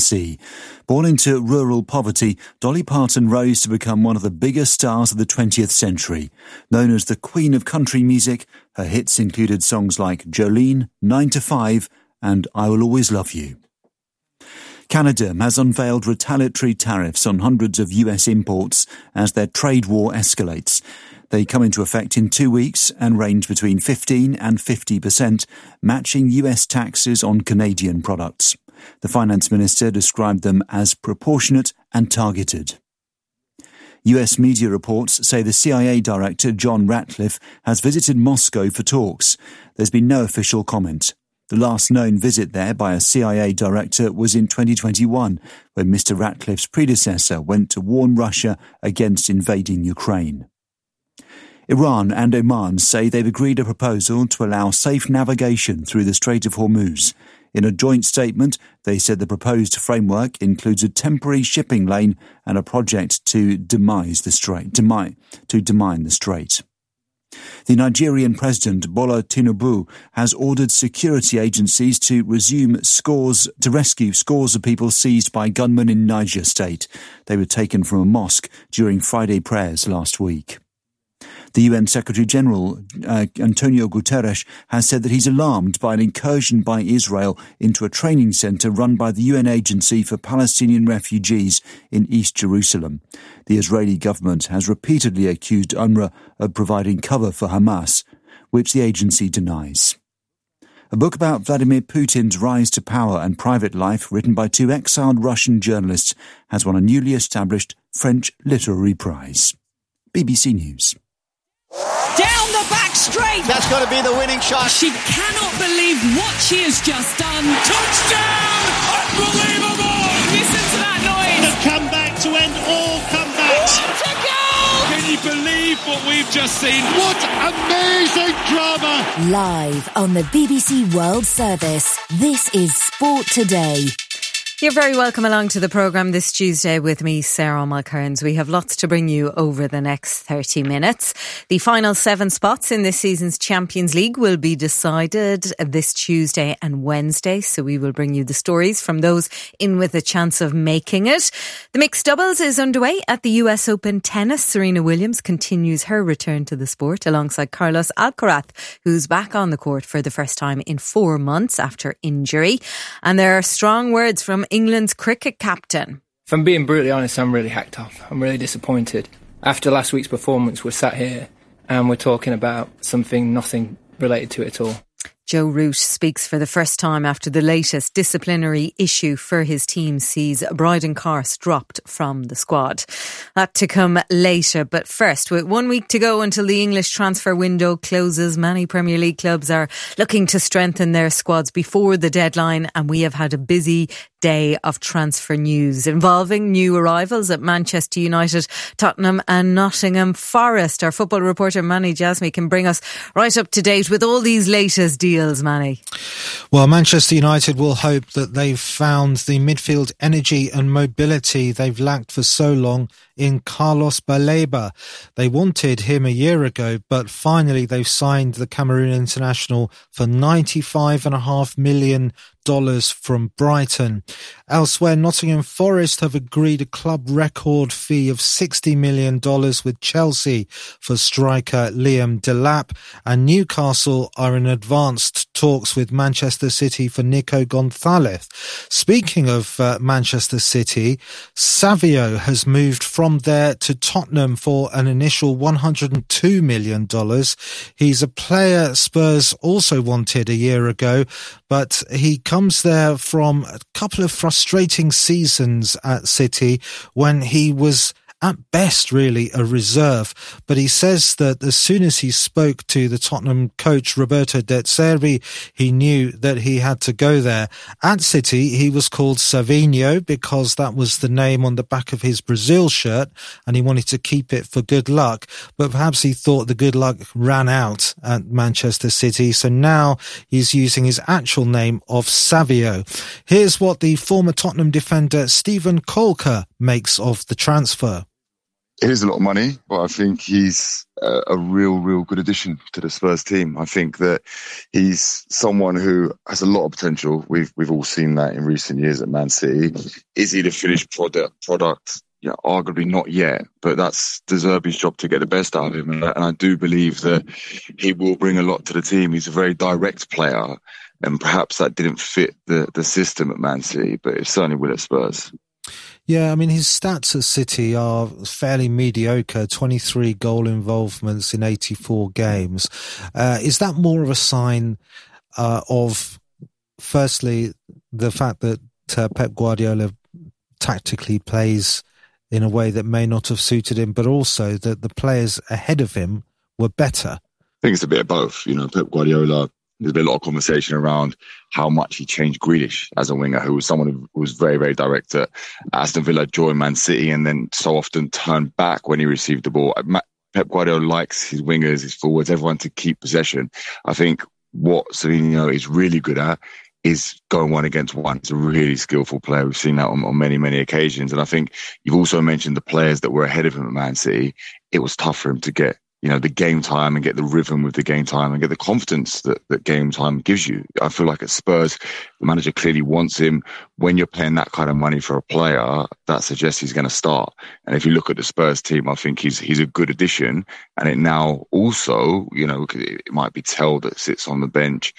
sea. Born into rural poverty, Dolly Parton rose to become one of the biggest stars of the 20th century. Known as the Queen of Country Music, her hits included songs like Jolene, 9 to 5 and I Will Always Love You. Canada has unveiled retaliatory tariffs on hundreds of US imports as their trade war escalates. They come into effect in 2 weeks and range between 15 and 50%, matching US taxes on Canadian products. The finance minister described them as proportionate and targeted. US media reports say the CIA director John Ratcliffe has visited Moscow for talks. There's been no official comment. The last known visit there by a CIA director was in 2021, when Mr. Ratcliffe's predecessor went to warn Russia against invading Ukraine. Iran and Oman say they've agreed a proposal to allow safe navigation through the Strait of Hormuz. In a joint statement, they said the proposed framework includes a temporary shipping lane and a project to demine the strait. The Nigerian President Bola Tinubu has ordered security agencies to rescue scores of people seized by gunmen in Niger State. They were taken from a mosque during Friday prayers last week. The UN Secretary-General, Antonio Guterres, has said that he's alarmed by an incursion by Israel into a training centre run by the UN Agency for Palestinian Refugees in East Jerusalem. The Israeli government has repeatedly accused UNRWA of providing cover for Hamas, which the agency denies. A book about Vladimir Putin's rise to power and private life, written by two exiled Russian journalists, has won a newly established French Literary Prize. BBC News. Down the back straight. That's got to be the winning shot. She cannot believe what she has just done. Touchdown! Unbelievable! Listen to that noise. The comeback to end all comebacks. What a goal! Can you believe what we've just seen? What amazing drama! Live on the BBC World Service, this is Sport Today. You're very welcome along to the programme this Tuesday with me, Sarah Mulcairns. We have lots to bring you over the next 30 minutes. The final 7 spots in this season's Champions League will be decided this Tuesday and Wednesday, so we will bring you the stories from those in with a chance of making it. The mixed doubles is underway at the US Open tennis. Serena Williams continues her return to the sport alongside Carlos Alcaraz, who's back on the court for the first time in 4 months after injury. And there are strong words from England's cricket captain. If I'm being brutally honest, I'm really hacked off. I'm really disappointed. After last week's performance, we're sat here and we're talking about nothing related to it at all. Joe Root speaks for the first time after the latest disciplinary issue for his team sees Bryden Carse dropped from the squad. That to come later, but first, with 1 week to go until the English transfer window closes, many Premier League clubs are looking to strengthen their squads before the deadline, and we have had a busy day of transfer news involving new arrivals at Manchester United, Tottenham and Nottingham Forest. Our football reporter Manny Jasmy can bring us right up to date with all these latest deals, Manny. Well, Manchester United will hope that they've found the midfield energy and mobility they've lacked for so long in Carlos Baleba. They wanted him a year ago, but finally they've signed the Cameroon international for $95.5 million from Brighton. Elsewhere, Nottingham Forest have agreed a club record fee of $60 million with Chelsea for striker Liam Delap, and Newcastle are in advanced talks with Manchester City for Nico Gonzalez. Speaking of Manchester City, Savio has moved from there to Tottenham for an initial $102 million. He's a player Spurs also wanted a year ago, but he comes there from a couple of frustrating seasons at City when he was at best really a reserve, but he says that as soon as he spoke to the Tottenham coach Roberto De Zerbi, he knew that he had to go there. At City, he was called Savinho because that was the name on the back of his Brazil shirt, and he wanted to keep it for good luck, but perhaps he thought the good luck ran out at Manchester City, so now he's using his actual name of Savio. Here's what the former Tottenham defender Stephen Colker makes of the transfer. It is a lot of money, but I think he's a real good addition to the Spurs team. I think that he's someone who has a lot of potential. We've all seen that in recent years at Man City. Is he the finished product? Yeah, arguably not yet, but that's De Zerbi's job to get the best out of him. And I do believe that he will bring a lot to the team. He's a very direct player, and perhaps that didn't fit the system at Man City, but it certainly will at Spurs. Yeah, I mean, his stats at City are fairly mediocre, 23 goal involvements in 84 games. Is that more of a sign of, firstly, the fact that Pep Guardiola tactically plays in a way that may not have suited him, but also that the players ahead of him were better? I think it's a bit of both. Pep Guardiola, there's been a lot of conversation around how much he changed Grealish as a winger, who was someone who was very, very direct at Aston Villa, joined Man City, and then so often turned back when he received the ball. Pep Guardiola likes his wingers, his forwards, everyone to keep possession. I think what Savinho is really good at is going 1-against-1. He's a really skillful player. We've seen that on many, many occasions. And I think you've also mentioned the players that were ahead of him at Man City. It was tough for him to get the game time and get the rhythm with the game time and get the confidence that game time gives you. I feel like at Spurs, the manager clearly wants him. When you're paying that kind of money for a player, that suggests he's going to start. And if you look at the Spurs team, I think he's a good addition. And it now also, it might be Tell that sits on the bench.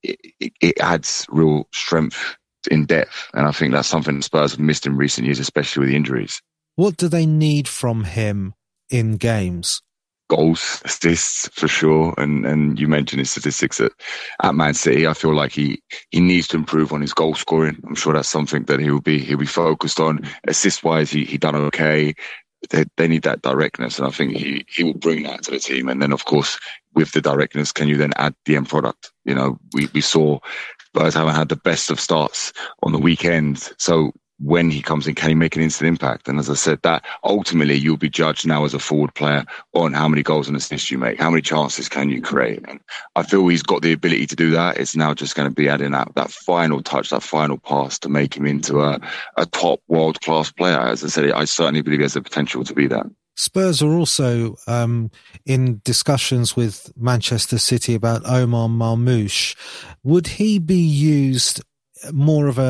It adds real strength in depth. And I think that's something the Spurs have missed in recent years, especially with the injuries. What do they need from him in games? Goals, assists for sure, and you mentioned his statistics at Man City. I feel like he needs to improve on his goal scoring. I'm sure that's something that he'll be focused on. Assist wise, he done okay. They need that directness, and I think he will bring that to the team. And then, of course, with the directness, can you then add the end product? We saw Spurs haven't had the best of starts on the weekend, so when he comes in, can he make an instant impact? And as I said, that ultimately you'll be judged now as a forward player on how many goals and assists you make, how many chances can you create. And I feel he's got the ability to do that. It's now just going to be adding that final touch, that final pass to make him into a top world-class player. As I said, I certainly believe he has the potential to be that. Spurs are also in discussions with Manchester City about Omar Marmoush. Would he be used more as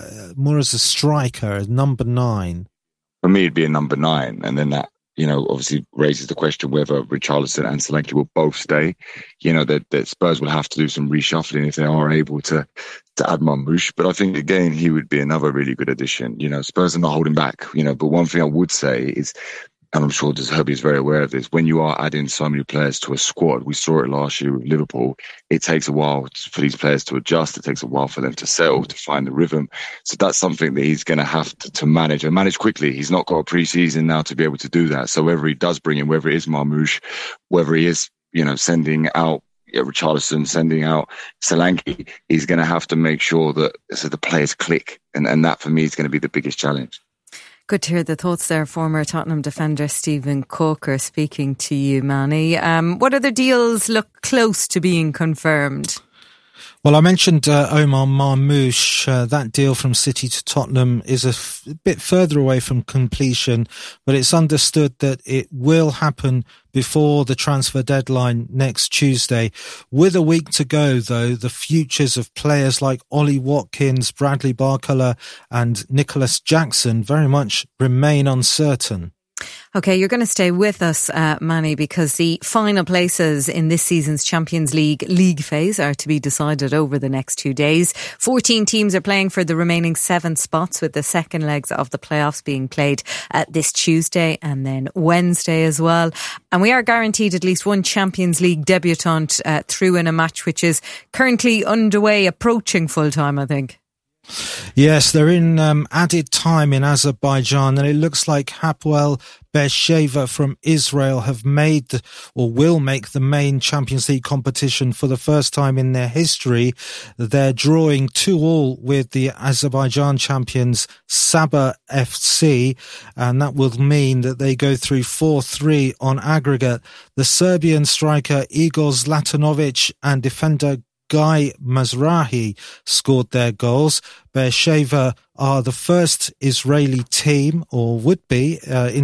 a striker, as number 9? For me, it'd be a number 9, and then that obviously raises the question whether Richarlison and Solanke will both stay. That Spurs will have to do some reshuffling if they are able to add Marmoush. But I think again he would be another really good addition. Spurs are not holding back. But one thing I would say is, and I'm sure De Zerbi is very aware of this, when you are adding so many players to a squad, we saw it last year with Liverpool, it takes a while for these players to adjust. It takes a while for them to settle, to find the rhythm. So that's something that he's going to have to manage, and manage quickly. He's not got a pre-season now to be able to do that. So whether he does bring in, whether it is Marmoush, whether he is, sending out Richarlison, sending out Solanke, he's going to have to make sure that the players click. And that for me is going to be the biggest challenge. Good to hear the thoughts there. Former Tottenham defender Stephen Coker speaking to you, Manny. What other deals look close to being confirmed? Well, I mentioned Omar Marmoush. That deal from City to Tottenham is a bit further away from completion, but it's understood that it will happen before the transfer deadline next Tuesday. With a week to go, though, the futures of players like Ollie Watkins, Bradley Barcola and Nicholas Jackson very much remain uncertain. Okay, you're going to stay with us, Manny, because the final places in this season's Champions League phase are to be decided over the next 2 days. 14 teams are playing for the remaining 7 spots, with the second legs of the playoffs being played this Tuesday and then Wednesday as well. And we are guaranteed at least one Champions League debutant through in a match which is currently underway, approaching full time, I think. Yes, they're in added time in Azerbaijan, and it looks like Hapoel Beersheva from Israel have made or will make the main Champions League competition for the first time in their history. They're drawing 2-2 with the Azerbaijan champions Sabah FC, and that will mean that they go through 4-3 on aggregate. The Serbian striker Igor Zlatanovic and defender Guy Mazrahi scored their goals. Beersheva are the first Israeli team, or would be, into the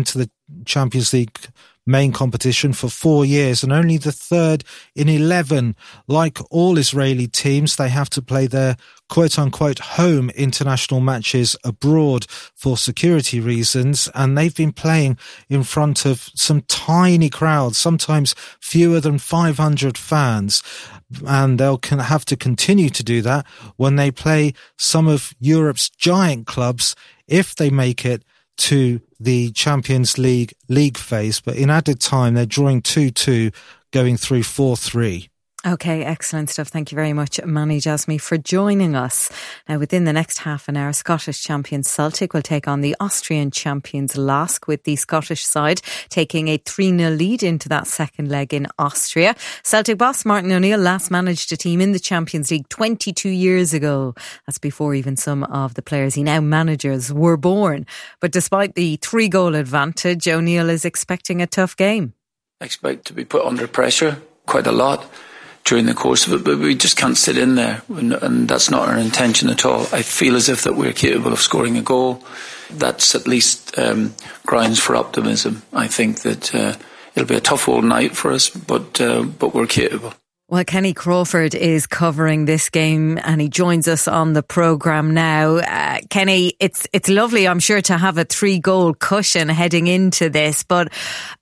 Champions League main competition for 4 years and only the third in 11. Like all Israeli teams, they have to play their quote-unquote home international matches abroad for security reasons, and they've been playing in front of some tiny crowds, sometimes fewer than 500 fans, and they'll have to continue to do that when they play some of Europe's giant clubs if they make it to the Champions League phase. But in added time, they're drawing 2-2, going through 4-3. Okay, excellent stuff. Thank you very much, Manny Jasmy, for joining us. Now, within the next half an hour, Scottish champions Celtic will take on the Austrian champions LASK, with the Scottish side taking a 3-0 lead into that second leg in Austria. Celtic boss Martin O'Neill last managed a team in the Champions League 22 years ago. That's before even some of the players he now manages were born. But despite the 3-goal advantage, O'Neill is expecting a tough game. I expect to be put under pressure quite a lot during the course of it, but we just can't sit in there, and that's not our intention at all. I feel as if that we're capable of scoring a goal. That's at least grounds for optimism. I think that it'll be a tough old night for us, but we're capable. Well, Kenny Crawford is covering this game and he joins us on the programme now. Kenny, it's lovely, I'm sure, to have a 3-goal cushion heading into this, but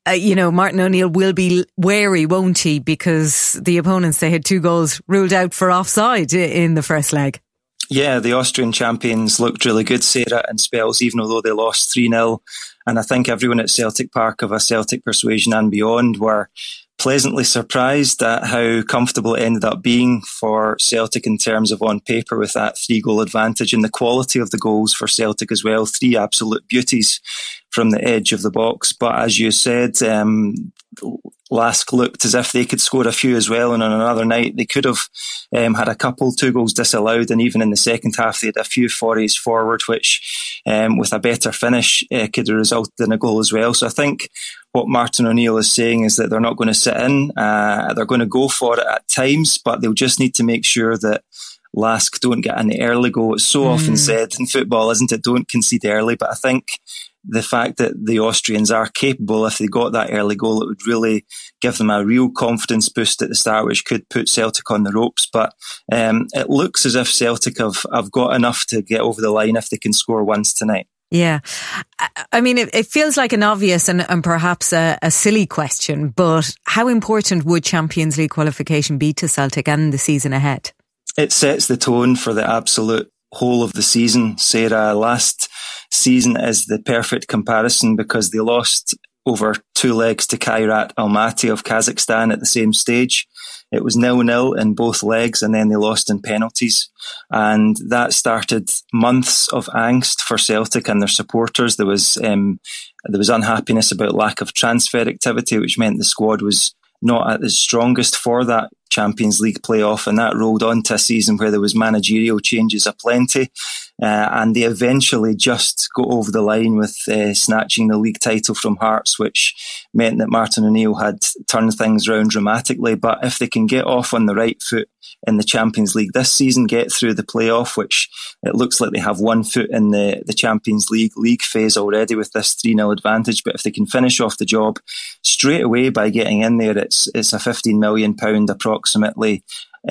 Martin O'Neill will be wary, won't he? Because the opponents, they had 2 goals ruled out for offside in the first leg. Yeah, the Austrian champions looked really good, Sarah, in spells, even though they lost 3-0. And I think everyone at Celtic Park of a Celtic persuasion and beyond were pleasantly surprised at how comfortable it ended up being for Celtic in terms of on paper with that 3-goal advantage, and the quality of the goals for Celtic as well. 3 absolute beauties from the edge of the box. But as you said, LASK looked as if they could score a few as well, and on another night they could have had a couple, 2 goals disallowed, and even in the second half they had a few forays forward which with a better finish could have resulted in a goal as well. So I think what Martin O'Neill is saying is that they're not going to sit in, they're going to go for it at times, but they'll just need to make sure that LASK don't get an early goal. It's so often said in football, isn't it, don't concede early, but I think the fact that the Austrians are capable, if they got that early goal, it would really give them a real confidence boost at the start, which could put Celtic on the ropes. But it looks as if Celtic have got enough to get over the line if they can score once tonight. Yeah. I mean, it feels like an obvious and perhaps a silly question, but how important would Champions League qualification be to Celtic and the season ahead? It sets the tone for the absolute whole of the season, Sarah. Last season is the perfect comparison because they lost over 2 legs to Kairat Almaty of Kazakhstan at the same stage. It was 0-0 in both legs, and then they lost in penalties. And that started months of angst for Celtic and their supporters. There was unhappiness about lack of transfer activity, which meant the squad was not at its strongest for that Champions League playoff, and that rolled on to a season where there was managerial changes aplenty, and they eventually just got over the line with snatching the league title from Hearts, which meant that Martin O'Neill had turned things around dramatically. But if they can get off on the right foot in the Champions League this season, get through the playoff, which it looks like they have 1 foot in the Champions League phase already with this 3-0 advantage, but if they can finish off the job straight away by getting in there, it's a £15 million approximately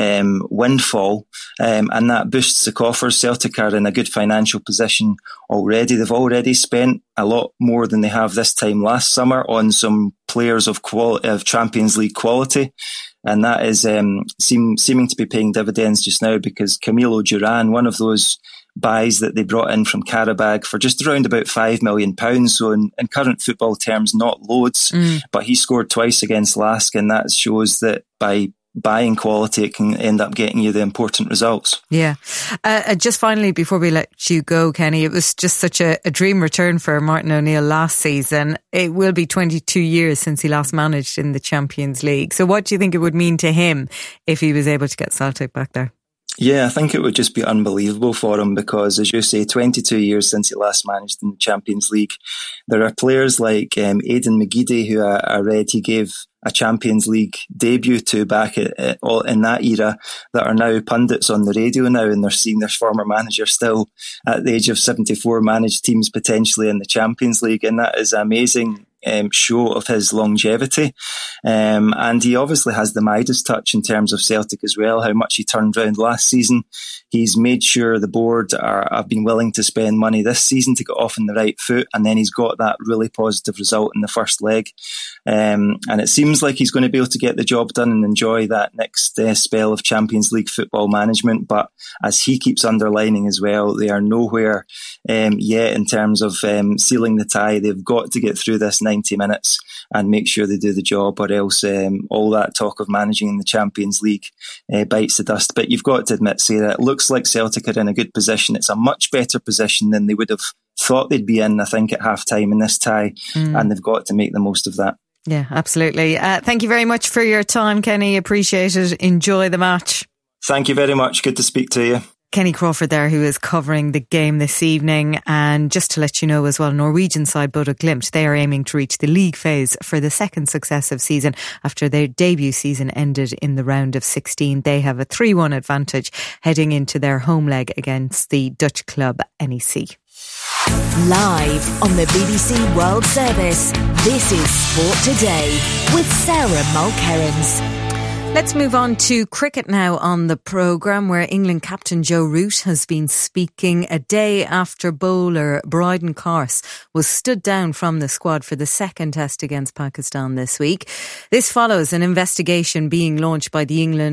windfall, and that boosts the coffers. Celtic are in a good financial position already. They've already spent a lot more than they have this time last summer on some players of Champions League quality, and that is seeming to be paying dividends just now, because Camilo Duran, one of those buys that they brought in from Karabag for just around about £5 million, so in current football terms not loads, but he scored twice against LASK, and that shows that by buying quality it can end up getting you the important results. Yeah. Just finally, before we let you go, Kenny, it was just such a dream return for Martin O'Neill last season. It will be 22 years since he last managed in the Champions League. So what do you think it would mean to him if he was able to get Celtic back there? Yeah, I think it would just be unbelievable for him because, as you say, 22 years since he last managed in the Champions League. There are players like Aidan McGeady, who I read he gave a Champions League debut to back in that era, that are now pundits on the radio now, and they're seeing their former manager still at the age of 74 manage teams potentially in the Champions League, and that is amazing show of his longevity. And he obviously has the Midas touch in terms of Celtic as well, how much he turned round last season. He's made sure the board have been willing to spend money this season to get off on the right foot, and then he's got that really positive result in the first leg. And it seems like he's going to be able to get the job done and enjoy that next spell of Champions League football management. But as he keeps underlining as well, they are nowhere yet in terms of sealing the tie. They've got to get through this 90 minutes and make sure they do the job, or else all that talk of managing in the Champions League bites the dust. But you've got to admit, Sarah, it looks like Celtic are in a good position. It's a much better position than they would have thought they'd be in, I think, at half-time in this tie, and they've got to make the most of that. Yeah, absolutely. Thank you very much for your time, Kenny. Appreciate it. Enjoy the match. Thank you very much. Good to speak to you. Kenny Crawford there, who is covering the game this evening. And just to let you know as well, Norwegian side Bodø Glimt, they are aiming to reach the league phase for the second successive season after their debut season ended in the round of 16. They have a 3-1 advantage heading into their home leg against the Dutch club NEC. Live on the BBC World Service, this is Sport Today with Sarah Mulkerins. Let's move on to cricket now on the programme, where England captain Joe Root has been speaking a day after bowler Bryden Carse was stood down from the squad for the second test against Pakistan this week. This follows an investigation being launched by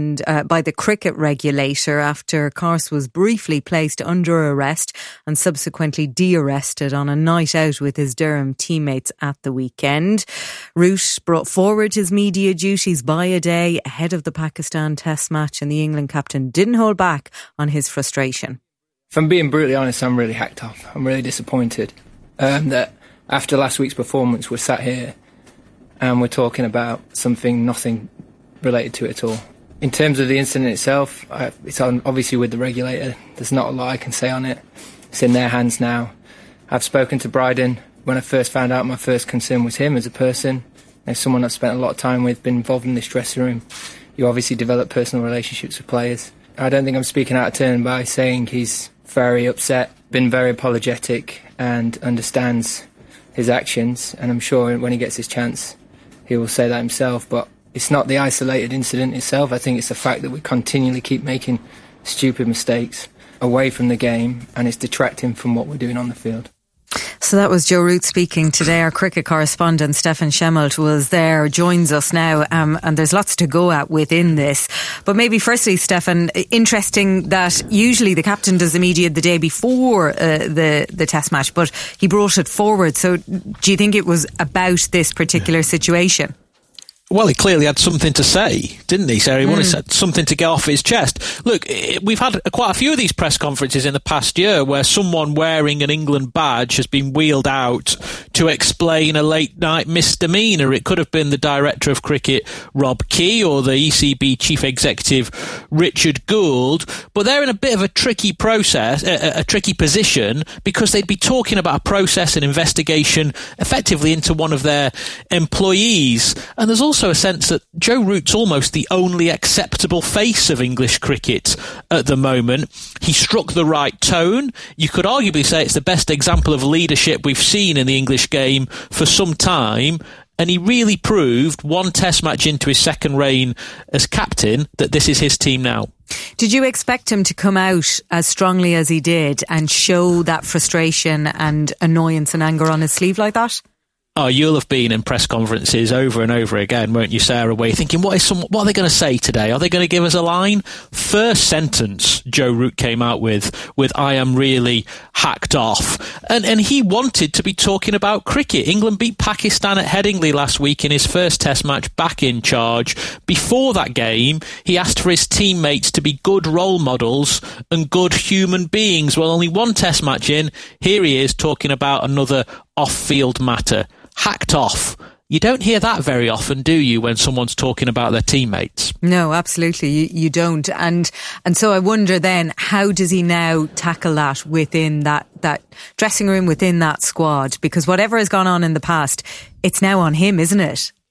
the cricket regulator after Carse was briefly placed under arrest and subsequently de-arrested on a night out with his Durham teammates at the weekend. Root brought forward his media duties by a day ahead of the Pakistan test match, and the England captain didn't hold back on his frustration. If I'm being brutally honest, I'm really hacked off. I'm really disappointed that after last week's performance we're sat here and we're talking about nothing related to it at all. In terms of the incident itself, it's obviously with the regulator. There's not a lot I can say on it. It's in their hands now. I've spoken to Bryden. When I first found out, my first concern was him as a person. As someone I've spent a lot of time with, been involved in this dressing room, you obviously develop personal relationships with players. I don't think I'm speaking out of turn by saying he's very upset, been very apologetic and understands his actions, and I'm sure when he gets his chance he will say that himself. But it's not the isolated incident itself. I think it's the fact that we continually keep making stupid mistakes away from the game, and it's detracting from what we're doing on the field. So that was Joe Root speaking today. Our cricket correspondent Stefan Schemmelt was there, joins us now, and there's lots to go at within this. But maybe firstly, Stefan, interesting that usually the captain does the media the day before the test match, but he brought it forward. So do you think it was about this particular situation? Well, he clearly had something to say, didn't he? So he wanted something to get off his chest. Look, we've had quite a few of these press conferences in the past year where someone wearing an England badge has been wheeled out to explain a late-night misdemeanour. It could have been the director of cricket, Rob Key, or the ECB chief executive, Richard Gould. But they're in a bit of a tricky process, a tricky position, because they'd be talking about a process, an investigation, effectively into one of their employees. And there's also a sense that Joe Root's almost the only acceptable face of English cricket at the moment. He struck the right tone. You could arguably say it's the best example of leadership we've seen in the English game for some time. And he really proved, one test match into his second reign as captain, that this is his team now. Did you expect him to come out as strongly as he did and show that frustration and annoyance and anger on his sleeve like that? Oh, you'll have been in press conferences over and over again, won't you, Sarah? Where you're thinking, what are they going to say today? Are they going to give us a line? First sentence Joe Root came out with "I am really hacked off," and he wanted to be talking about cricket. England beat Pakistan at Headingley last week in his first Test match back in charge. Before that game, he asked for his teammates to be good role models and good human beings. Well, only one Test match in, here he is talking about another off-field matter. Hacked off. You don't hear that very often, do you, when someone's talking about their teammates? No, absolutely, you don't. And so I wonder then, how does he now tackle that within that dressing room, within that squad? Because whatever has gone on in the past, it's now on him, isn't it?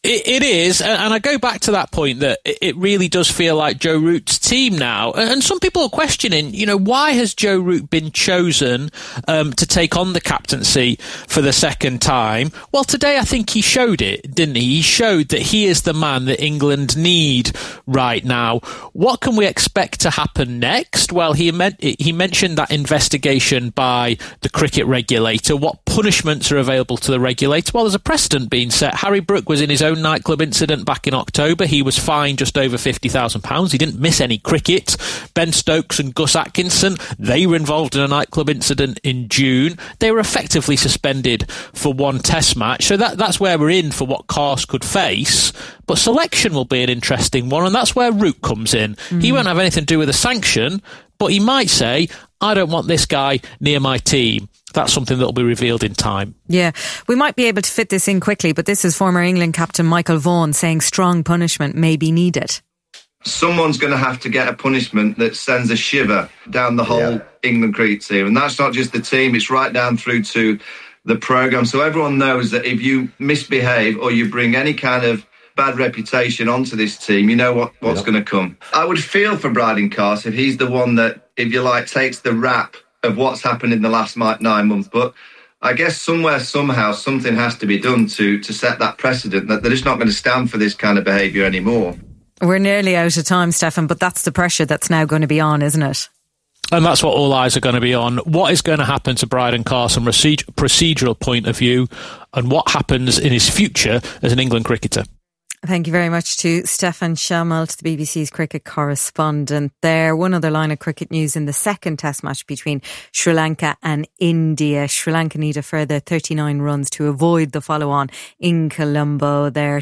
It is, and I go back to that point that it really does feel like Joe Root's team now. And some people are questioning, why has Joe Root been chosen to take on the captaincy for the second time? Well, today I think he showed it, didn't he? He showed that he is the man that England need right now. What can we expect to happen next? Well, he mentioned that investigation by the cricket regulator. What punishments are available to the regulator? Well, there's a precedent being set. Harry Brook was in his own nightclub incident back in October. He was fined just over £50,000. He didn't miss any cricket. Ben Stokes and Gus Atkinson, they were involved in a nightclub incident in June. They were effectively suspended for one test match. So that's where we're in for what Carse could face. But selection will be an interesting one, and that's where Root comes in. He won't have anything to do with a sanction, but he might say, I don't want this guy near my team. That's something that will be revealed in time. Yeah, we might be able to fit this in quickly, but this is former England captain Michael Vaughan saying strong punishment may be needed. Someone's going to have to get a punishment that sends a shiver down the whole England cricket team. And that's not just the team, it's right down through to the programme. So everyone knows that if you misbehave or you bring any kind of bad reputation onto this team, you know what's going to come. I would feel for Brydon Carse if he's the one that, if you like, takes the rap of what's happened in the last 9 months. But I guess somewhere, somehow, something has to be done to set that precedent that they're just not going to stand for this kind of behaviour anymore. We're nearly out of time, Stefan, but that's the pressure that's now going to be on, isn't it? And that's what all eyes are going to be on. What is going to happen to Brydon Carse from a procedural point of view, and what happens in his future as an England cricketer? Thank you very much to Stefan Schammelt, the BBC's cricket correspondent there. One other line of cricket news in the second test match between Sri Lanka and India. Sri Lanka need a further 39 runs to avoid the follow-on in Colombo. They're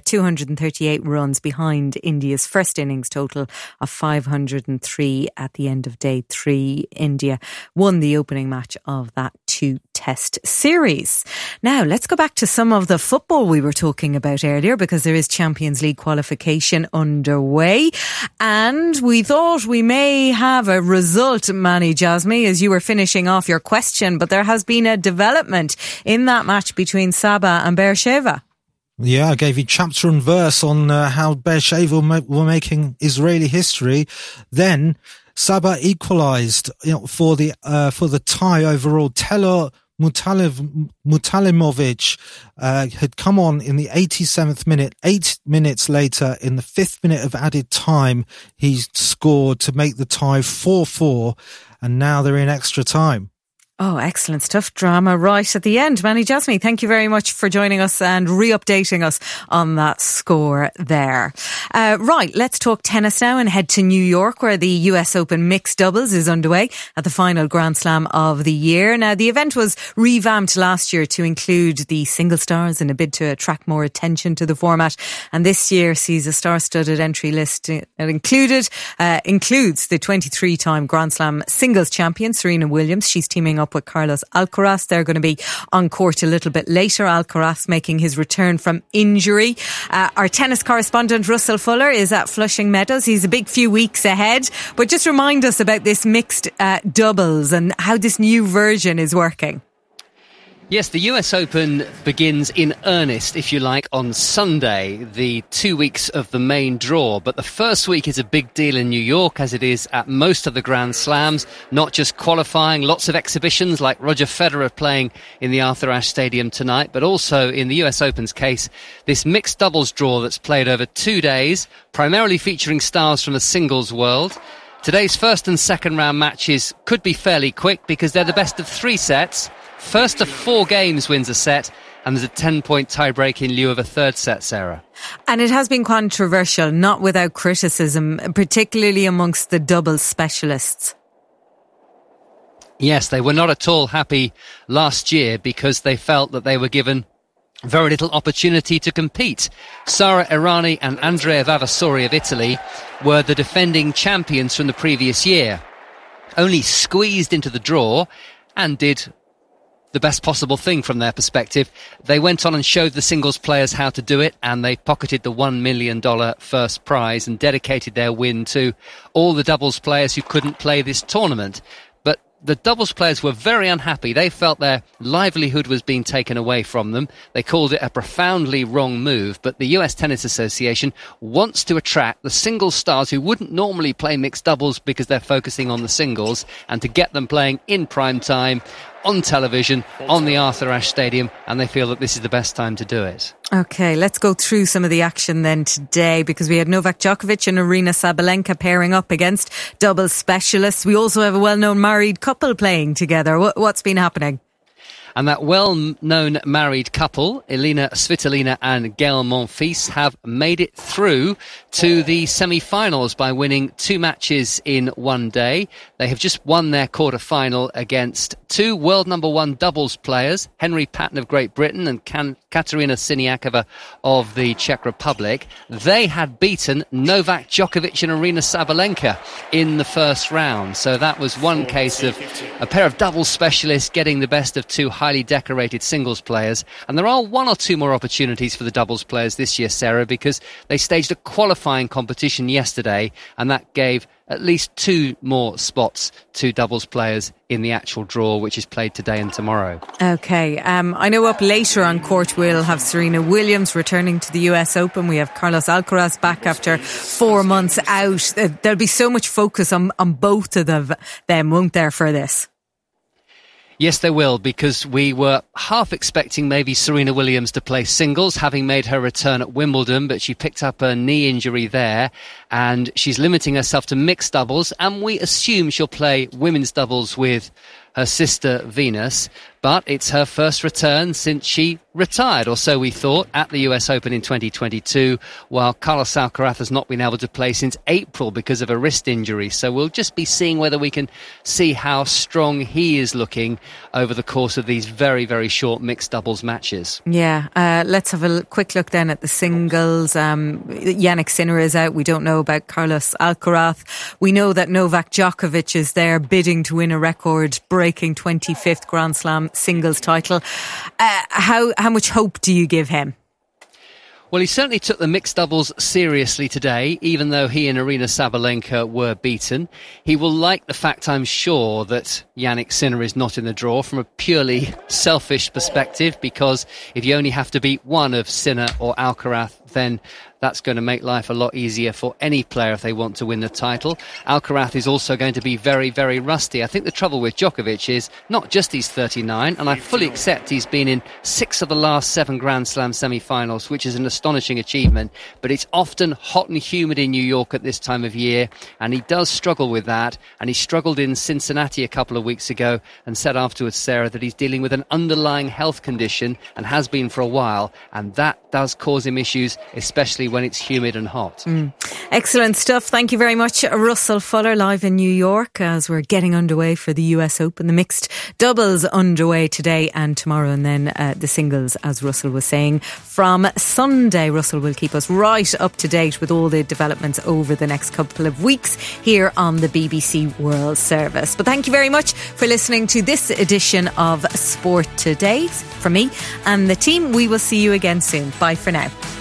238 runs behind India's first innings total of 503 at the end of day 3. India won the opening match of that 2-test series. Now, let's go back to some of the football we were talking about earlier, because there is Champions League qualification underway, and we thought we may have a result, Manny Jasmy, as you were finishing off your question, but there has been a development in that match between Sabah and Beersheva. Yeah, I gave you chapter and verse on how Beersheva were making Israeli history. Then Sabah equalised for the tie overall. Telur Mutalimovic had come on in the 87th minute. 8 minutes later, in the 5th minute of added time, he scored to make the tie 4-4, and now they're in extra time. Oh, excellent stuff. Drama right at the end. Manny Jasmy, thank you very much for joining us and re-updating us on that score there. Right, let's talk tennis now and head to New York, where the US Open mixed doubles is underway at the final Grand Slam of the year. Now, the event was revamped last year to include the single stars in a bid to attract more attention to the format. And this year sees a star-studded entry list. It includes the 23-time Grand Slam singles champion, Serena Williams. She's teaming up with Carlos Alcaraz. They're going to be on court a little bit later. Alcaraz making his return from injury. Our tennis correspondent Russell Fuller is at Flushing Meadows. He's a big few weeks ahead, but just remind us about this mixed doubles and how this new version is working. Yes, the US Open begins in earnest, if you like, on Sunday, the 2 weeks of the main draw. But the first week is a big deal in New York, as it is at most of the Grand Slams. Not just qualifying, lots of exhibitions like Roger Federer playing in the Arthur Ashe Stadium tonight, but also in the US Open's case, this mixed doubles draw that's played over 2 days, primarily featuring stars from the singles world. Today's first and second round matches could be fairly quick because they're the best of 3 sets. First of 4 games wins a set, and there's a 10-point tiebreak in lieu of a third set, Sarah. And it has been controversial, not without criticism, particularly amongst the doubles specialists. Yes, they were not at all happy last year because they felt that they were given very little opportunity to compete. Sara Errani and Andrea Vavasori of Italy were the defending champions from the previous year. Only squeezed into the draw and did the best possible thing from their perspective. They went on and showed the singles players how to do it, and they pocketed the $1 million first prize and dedicated their win to all the doubles players who couldn't play this tournament. But the doubles players were very unhappy. They felt their livelihood was being taken away from them. They called it a profoundly wrong move. But the US Tennis Association wants to attract the singles stars who wouldn't normally play mixed doubles because they're focusing on the singles, and to get them playing in prime time, on television, on the Arthur Ashe Stadium, and they feel that this is the best time to do it. OK, let's go through some of the action then today, because we had Novak Djokovic and Aryna Sabalenka pairing up against doubles specialists. We also have a well-known married couple playing together. What's been happening? And that well-known married couple, Elina Svitolina and Gael Monfils, have made it through to the semi-finals by winning 2 matches in one day. They have just won their quarter-final against 2 world number 1 doubles players, Henry Patton of Great Britain and Katerina Siniakova of the Czech Republic. They had beaten Novak Djokovic and Aryna Sabalenka in the first round. So that was one case of a pair of doubles specialists getting the best of 2 highly decorated singles players. And there are 1 or 2 more opportunities for the doubles players this year, Sarah, because they staged a qualifying competition yesterday, and that gave at least 2 more spots to doubles players in the actual draw, which is played today and tomorrow. OK, I know up later on court we'll have Serena Williams returning to the US Open. We have Carlos Alcaraz back after 4 months out. There'll be so much focus on both of them, won't there, for this? Yes, there will, because we were half expecting maybe Serena Williams to play singles, having made her return at Wimbledon, but she picked up a knee injury there, and she's limiting herself to mixed doubles, and we assume she'll play women's doubles with her sister Venus. But it's her first return since she retired, or so we thought, at the US Open in 2022, while Carlos Alcaraz has not been able to play since April because of a wrist injury. So we'll just be seeing whether we can see how strong he is looking over the course of these very, very short mixed doubles matches. Yeah, let's have a quick look then at the singles. Jannik Sinner is out. We don't know about Carlos Alcaraz. We know that Novak Djokovic is there bidding to win a record-breaking 25th Grand Slam singles title. How much hope do you give him? Well, he certainly took the mixed doubles seriously today, even though he and Aryna Sabalenka were beaten. He will like the fact, I'm sure, that Jannik Sinner is not in the draw from a purely selfish perspective, because if you only have to beat one of Sinner or Alcaraz, then that's going to make life a lot easier for any player if they want to win the title. Alcaraz is also going to be very, very rusty. I think the trouble with Djokovic is not just he's 39, and I fully accept he's been in 6 of the last 7 Grand Slam semi-finals, which is an astonishing achievement, but it's often hot and humid in New York at this time of year, and he does struggle with that, and he struggled in Cincinnati a couple of weeks ago and said afterwards, Sarah, that he's dealing with an underlying health condition and has been for a while, and that does cause him issues, especially when it's humid and hot. Excellent stuff. Thank you very much, Russell Fuller, live in New York as we're getting underway for the US Open. The mixed doubles underway today and tomorrow, and then the singles, as Russell was saying, from Sunday. Russell will keep us right up to date with all the developments over the next couple of weeks here on the BBC World Service. But thank you very much for listening to this edition of Sport Today. From me and the team, we will see you again soon. Bye for now.